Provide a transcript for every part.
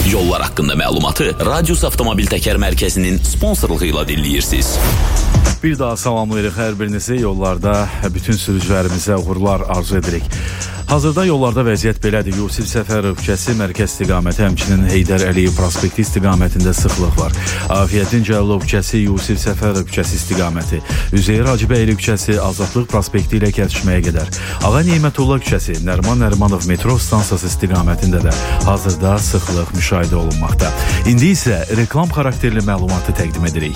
Yollar haqqında məlumatı Radius Avtomobil Təkər Mərkəzinin sponsorluğu ilə dinləyirsiniz. Bir daha salamlayırıq hər birinizi. Yollarda bütün sürücülərimizə uğurlar arzu edirik. Hazırda yollarda vəziyyət belədir. Yusif Səfərov küçəsi mərkəz istiqaməti, həmçinin Heydər Əliyev prospekti istiqamətində sıxlıq var. Afiyyəddin Cəlilov küçəsi, Yusif Səfərov küçəsi istiqaməti, Üzeyir Hacıbəyli küçəsi Azadlıq prospekti ilə kəsişməyə qədər. Ağa Neymətullah küçəsi, Nərman Nərmanov metro stansiyası istiqamətində də hazırda sıxlıq müşahidə olunmaqda. İndi isə reklam xarakterli məlumatı təqdim edirik.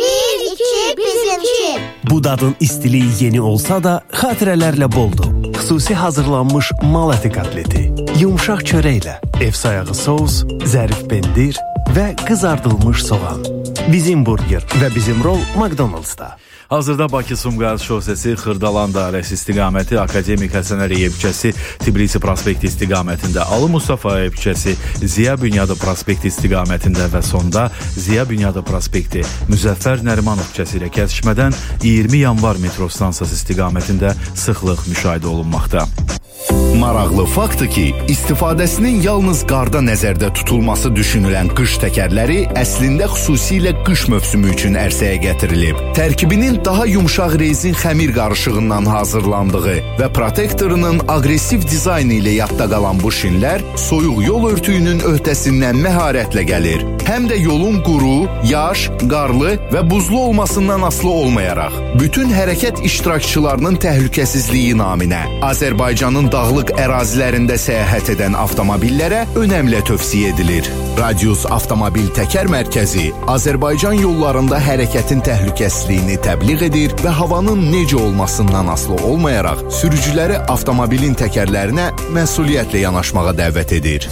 Bu dadın istiliyi yeni olsa da xatirələrlə boldur. Xüsusi hazırlanmış mal əti kotleti, yumşaq çörəklə, ev sayağı sos, zərif pendir və qızardılmış soğan. Bizim burger və bizim rol McDonald'sda. Hazırda Bakı-Sumqayıt şosesi Xırdalan dairəsi istiqaməti, Akademik Həsən Əliyev küçəsi, Tbilisi prospekti istiqamətində, Ali Mustafayev küçəsi, Ziya Bünyadov prospekti istiqamətində və sonda Ziya Bünyadov prospekti, Müzəffər Nərimanov küçəsi ilə kəsişmədən 20 yanvar metro stansiyası istiqamətində sıxlıq müşahidə olunmaqda. Maraqlı faktdır ki, istifadəsinin yalnız qarda nəzərdə tutulması düşünülən qış təkərləri əslində xüsusilə qış mövsümü üçün ərsəyə gətirilib. Tərkibinin daha yumşaq rezin xəmir qarışığından hazırlandığı və protektorunun aqressiv dizaynı ilə yadda qalan bu şinlər soyuq yol örtüyünün öhdəsindən məharətlə gəlir. Həm də yolun quru, yaş, qarlı və buzlu olmasından asılı olmayaraq, bütün hərəkət iştirakçılarının təhlükəsizliyi naminə Azərbaycanın dağlıq ərazilərində səyahət edən avtomobillərə önəmlə tövsiyə edilir. Radius Avtomobil Təkər Mərkəzi Azərbaycan yollarında hərəkətin təhlükəsizliyini təbliğ edir və havanın necə olmasından asılı olmayaraq sürücüləri avtomobilin təkərlərinə məsuliyyətlə yanaşmağa dəvət edir.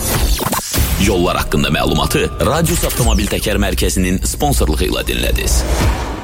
Yollar haqqında məlumatı Radius Avtomobil Təkər Mərkəzinin sponsorluğu ilə dinlədiniz.